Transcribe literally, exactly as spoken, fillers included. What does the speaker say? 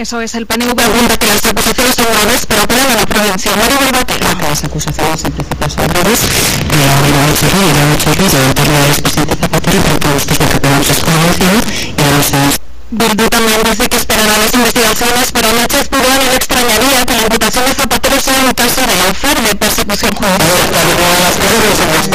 Eso es, el P N V argumenta que las acusaciones son graves, pero apelan a la prudencia. Mario Barbatella. Que las acusaciones en principio son graves, y ha hecho ruido, ha hecho ruido de darle al expresidente Zapatero, porque esto es lo que podemos desconocer, y vamos a... Bildu también dice que esperará las investigaciones, pero Sánchez Puro no le extrañaría que la imputación de Zapatero sea un caso de lawfare, de persecución judicial.